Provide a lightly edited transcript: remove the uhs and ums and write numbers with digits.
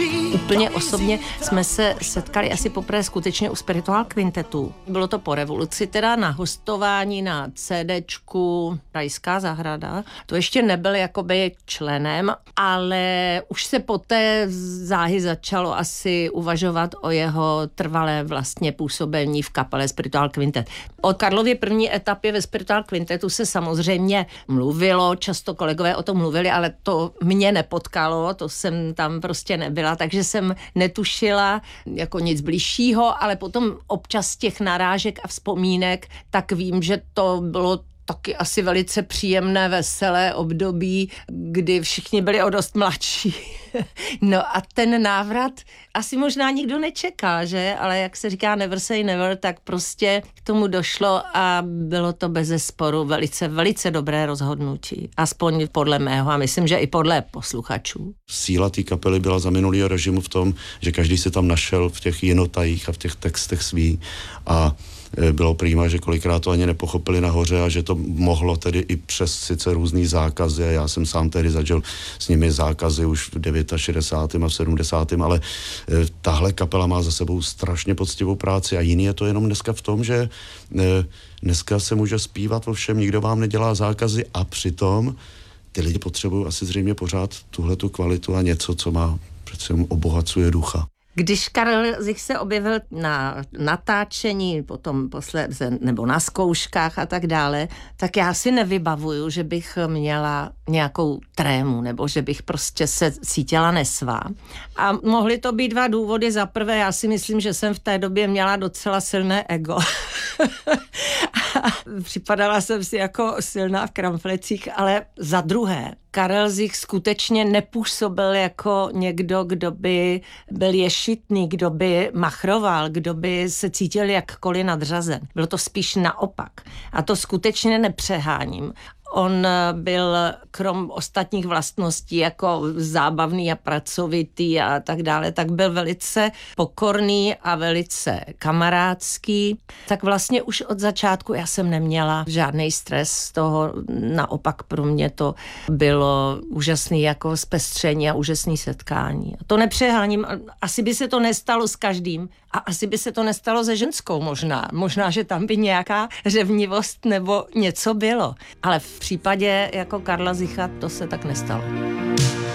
Úplně osobně jsme se setkali asi poprvé skutečně u Spiritual Quintetu. Bylo to po revoluci, teda na hostování na CDčku Rajská zahrada. To ještě nebyl jakoby členem, ale už se poté záhy začalo asi uvažovat o jeho trvalé vlastně působení v kapele Spiritual Quintet. O Karlově první etapě ve Spiritual Quintetu se samozřejmě mluvilo, často kolegové o tom mluvili, ale to mě nepotkalo, to jsem tam prostě nebyla, takže jsem netušila jako nic bližšího, ale potom občas z těch narážek a vzpomínek, tak vím, že to bylo taky asi velice příjemné, veselé období, kdy všichni byli o dost mladší. No a ten návrat asi možná nikdo nečeká, že? Ale jak se říká never say never, tak prostě k tomu došlo a bylo to bezesporu velice, velice dobré rozhodnutí. Aspoň podle mého a myslím, že i podle posluchačů. Síla té kapely byla za minulého režimu v tom, že každý se tam našel v těch jinotajích a v těch textech svý a bylo prýma, že kolikrát to ani nepochopili nahoře a že to mohlo tedy i přes sice různý zákazy. Já jsem sám tehdy zažil s nimi zákazy už v 69. a v 70. ale tahle kapela má za sebou strašně poctivou práci a jiný je to jenom dneska v tom, že dneska se může zpívat o všem, nikdo vám nedělá zákazy a přitom ty lidi potřebují asi zřejmě pořád tuhletu kvalitu a něco, co má přece obohacuje ducha. Když Karel Zich se objevil na natáčení, potom posledně, nebo na zkouškách a tak dále, tak já si nevybavuju, že bych měla nějakou trému, nebo že bych prostě se cítila nesvá. A mohly to být dva důvody. Za prvé, já si myslím, že jsem v té době měla docela silné ego. Připadala jsem si jako silná v kramflecích, ale za druhé, Karel Zich skutečně nepůsobil jako někdo, kdo by byl ješitný, kdo by machroval, kdo by se cítil jakkoliv nadřazen. Bylo to spíš naopak. A to skutečně nepřeháním. On byl krom ostatních vlastností jako zábavný a pracovitý a tak dále, tak byl velice pokorný a velice kamarádský. Tak vlastně už od začátku já jsem neměla žádný stres z toho, naopak pro mě to bylo úžasný jako zpestření a úžasný setkání. To nepřeháním, asi by se to nestalo s každým a asi by se to nestalo se ženskou možná. Možná, že tam by nějaká řevnivost nebo něco bylo, ale v případě jako Karla Zicha to se tak nestalo.